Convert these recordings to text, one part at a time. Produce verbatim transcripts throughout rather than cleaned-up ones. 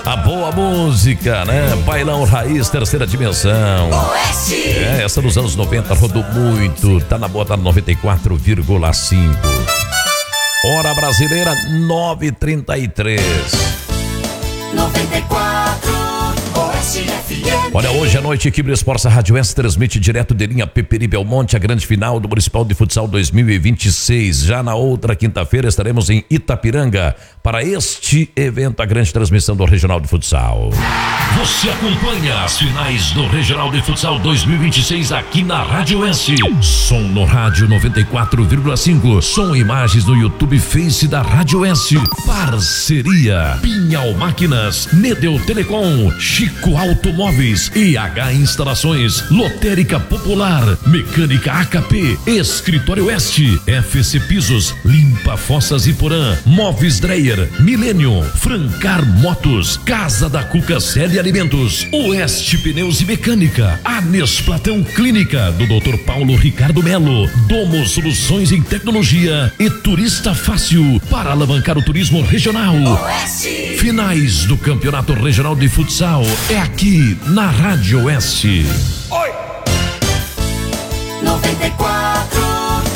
A boa música, né? Bailão Raiz, terceira dimensão. Oeste. É, essa dos anos noventa rodou muito. Tá na boa, tá no noventa e quatro vírgula cinco. Hora brasileira, nove e trinta e três. noventa e quatro, Oeste F M. Olha, hoje à noite, equipe do Esporte Rádio S transmite direto de linha Peperi Belmonte, a grande final do Municipal de Futsal dois mil e vinte e seis. Já na outra quinta-feira estaremos em Itapiranga para este evento, a grande transmissão do Regional de Futsal. Você acompanha as finais do Regional de Futsal dois mil e vinte e seis aqui na Rádio S. Som no rádio noventa e quatro vírgula cinco. Som e imagens no YouTube Face da Rádio S. Parceria Pinhal Máquinas, Nedeu Telecom, Chico Automóveis, E H Instalações, Lotérica Popular, Mecânica A K P, Escritório Oeste, F C Pisos, Limpa Fossas Iporã, Móveis Dreyer, Milênio, Francar Motos, Casa da Cuca Sede Alimentos, Oeste Pneus e Mecânica, Anes Platão Clínica, do doutor Paulo Ricardo Melo, Domo Soluções em Tecnologia e Turista Fácil, para alavancar o turismo regional. Oeste. Finais do Campeonato Regional de Futsal é aqui na Rádio Oeste. Oi. noventa e quatro.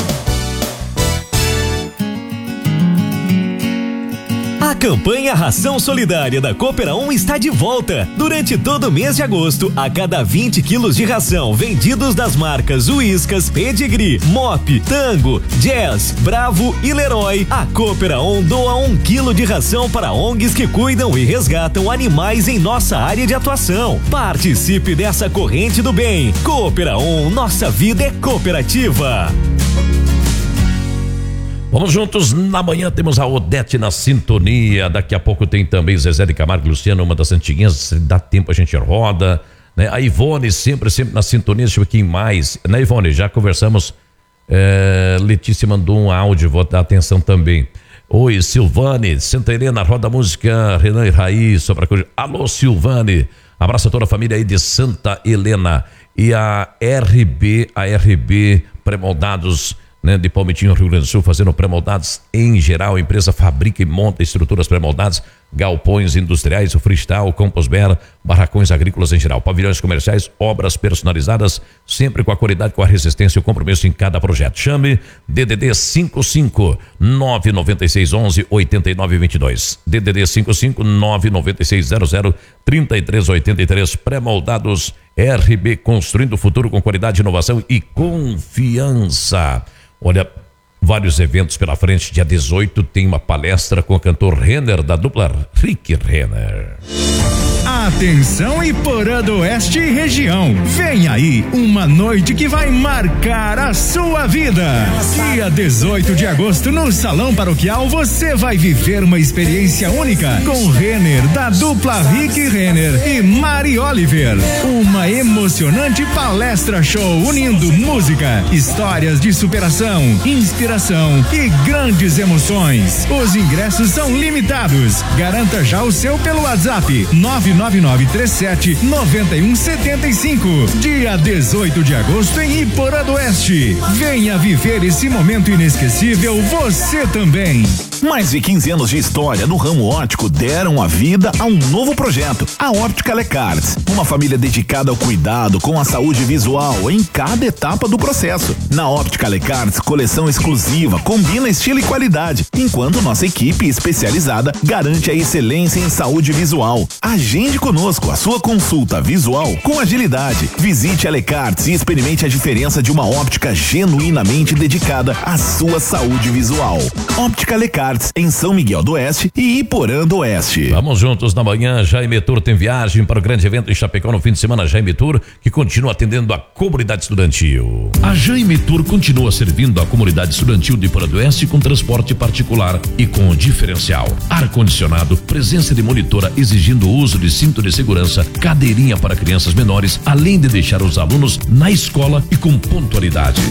A campanha Ração Solidária da Coopera um está de volta. Durante todo o mês de agosto, a cada vinte quilos de ração vendidos das marcas Whiskas, Pedigree, Mop, Tango, Jazz, Bravo e Leroy, a Coopera um doa um quilo de ração para O N Gs que cuidam e resgatam animais em nossa área de atuação. Participe dessa corrente do bem. Coopera um, nossa vida é cooperativa. Vamos juntos, na manhã temos a Odete na sintonia, daqui a pouco tem também Zezé de Camargo e Luciano, uma das antiguinhas, se dá tempo a gente roda, né? A Ivone sempre, sempre na sintonia, deixa eu ver quem mais, né, Ivone? Já conversamos, é, Letícia mandou um áudio, vou dar atenção também. Oi, Silvane, Santa Helena, Roda Música, Renan e Raiz, só pra coisa. Alô, Silvane, abraço a toda a família aí de Santa Helena e a R B, a R B Pré-Moldados, né, de Palmitinho, Rio Grande do Sul, fazendo pré-moldados em geral. A empresa fabrica e monta estruturas pré-moldadas, galpões industriais, o freestyle, composber, barracões agrícolas em geral, pavilhões comerciais, obras personalizadas, sempre com a qualidade, com a resistência e o compromisso em cada projeto. Chame D D D cinco cinco nove nove seis onze oito nove dois dois, D D D cinco cinco nove nove seis zero zero três três oito três. Pré-moldados R B, construindo o futuro com qualidade, inovação e confiança. Olha, vários eventos pela frente. Dia dezoito tem uma palestra com o cantor Renner, da dupla Rick Renner. Atenção, Iporã do Oeste e região. Vem aí uma noite que vai marcar a sua vida. Dia dezoito de agosto, no Salão Paroquial, você vai viver uma experiência única com Renner, da dupla Rick Renner e Mari Oliver. Uma emocionante palestra show unindo música, histórias de superação, inspiração e grandes emoções. Os ingressos são limitados. Garanta já o seu pelo WhatsApp nove nove nove três sete nove um sete cinco. Dia dezoito de agosto em Iporã do Oeste. Venha viver esse momento inesquecível você também. Mais de quinze anos de história no ramo óptico deram a vida a um novo projeto, a Óptica Lecarts. Uma família dedicada ao cuidado com a saúde visual em cada etapa do processo. Na Óptica Lecarts, coleção exclusiva combina estilo e qualidade, enquanto nossa equipe especializada garante a excelência em saúde visual. Agende conosco a sua consulta visual com agilidade. Visite a Lecarts e experimente a diferença de uma óptica genuinamente dedicada à sua saúde visual. Óptica Lecarts, em São Miguel do Oeste e Iporã do Oeste. Vamos juntos na manhã. Jaime Tour tem viagem para o grande evento em Chapecó no fim de semana. Jaime Tour, que continua atendendo a comunidade estudantil. A Jaime Tour continua servindo a comunidade estudantil de Iporã do Oeste com transporte particular e com diferencial, ar-condicionado, presença de monitora exigindo o uso de cinto de segurança, cadeirinha para crianças menores, além de deixar os alunos na escola e com pontualidade.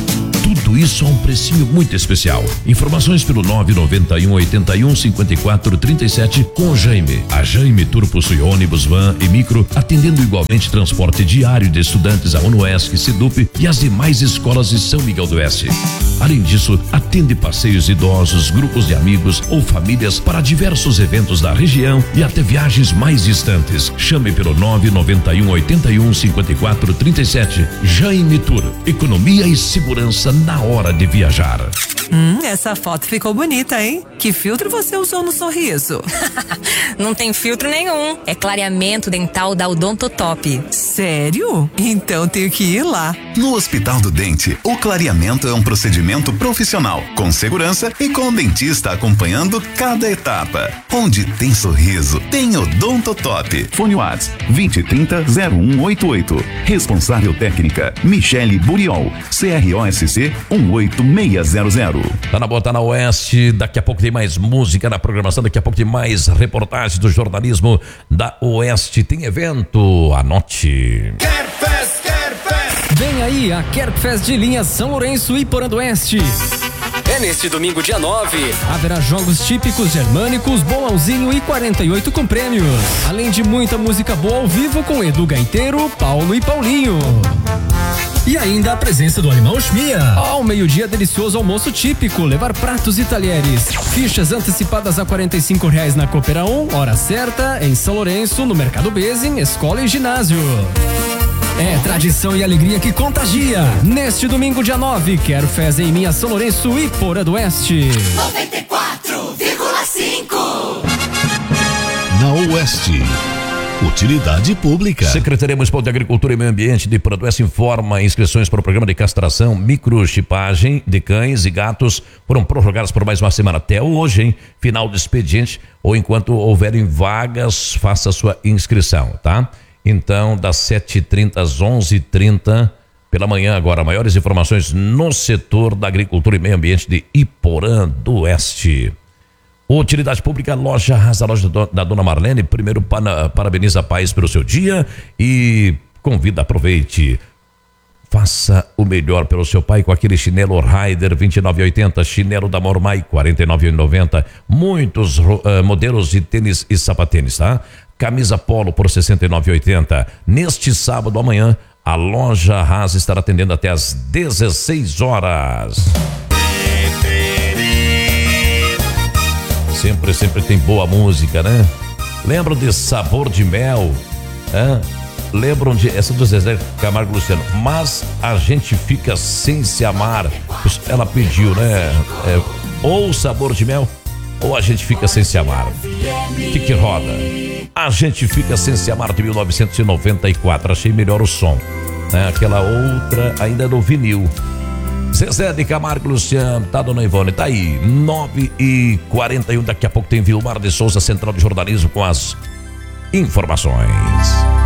Tudo isso a um precinho muito especial. Informações pelo nove nove um oito um cinco quatro três sete com Jaime. A Jaime Tour possui ônibus, van e micro, atendendo igualmente transporte diário de estudantes a UNOESC, SIDUP e as demais escolas de São Miguel do Oeste. Além disso, atende passeios idosos, grupos de amigos ou famílias para diversos eventos da região e até viagens mais distantes. Chame pelo nove nove um oito um cinco quatro três sete. Jaime Tour. Economia e segurança na hora de viajar. Hum, essa foto ficou bonita, hein? Que filtro você usou no sorriso? Não tem filtro nenhum. É clareamento dental da Odontotop. Sério? Então tenho que ir lá. No Hospital do Dente, o clareamento é um procedimento profissional, com segurança e com o dentista acompanhando cada etapa. Onde tem sorriso, tem Odontotop. Fone WhatsApp vinte trinta zero um oito oito. Responsável técnica Michele Buriol. C R O S C um oito seis zero zero. Tá na boa, tá na Oeste. Daqui a pouco tem mais música na programação. Daqui a pouco tem mais reportagens do jornalismo da Oeste. Tem evento, anote. Kerfest, Kerfest. Vem aí a Kerfest de linha São Lourenço e Porã do Oeste. É neste domingo, dia nove. Haverá jogos típicos germânicos, bolãozinho e quarenta e oito com prêmios. Além de muita música boa ao vivo com Edu Gaiteiro, Paulo e Paulinho. E ainda a presença do Alemão Schmia. Ao meio-dia, delicioso almoço típico, levar pratos e talheres. Fichas antecipadas a quarenta e cinco reais na Coopera um, hora certa, em São Lourenço, no Mercado Bezin, escola e ginásio. É tradição e alegria que contagia. Neste domingo, dia nove, quero fez em minha São Lourenço e Porã do Oeste. noventa e quatro vírgula cinco. Na Oeste. Utilidade Pública. Secretaria Municipal de Agricultura e Meio Ambiente de Porã do Oeste informa inscrições para o programa de castração, microchipagem de cães e gatos foram prorrogadas por mais uma semana até hoje, hein? Final do expediente ou enquanto houverem vagas, faça sua inscrição, tá? Então, das sete e trinta às onze e trinta pela manhã agora. Maiores informações no setor da Agricultura e Meio Ambiente de Iporã do Oeste. Utilidade Pública, loja Rasa, loja da Dona Marlene. Primeiro, para, parabeniza a Paz pelo seu dia e convida, aproveite. Faça o melhor pelo seu pai com aquele chinelo Rider vinte e nove e oitenta, chinelo da Mormai quarenta e nove e noventa, muitos uh, modelos de tênis e sapatênis, tá? Camisa Polo por sessenta e nove e oitenta. Neste sábado amanhã, a loja Rasa estará atendendo até às dezesseis horas. Sempre, sempre tem boa música, né? Lembram de Sabor de Mel? Hã? Lembram de essa do Zezé Camargo e Luciano? Mas a gente fica sem se amar. Ela pediu, né? É, ou Sabor de Mel, ou a gente fica sem se amar. O que que roda? A gente fica sem se amar de mil novecentos e noventa e quatro. Achei melhor o som, né? Aquela outra ainda no vinil. Zezé de Camargo e Luciano, tá, dona Ivone? Tá aí, nove e quarenta e um. Daqui a pouco tem Vilmar de Souza, Central de Jornalismo, com as informações.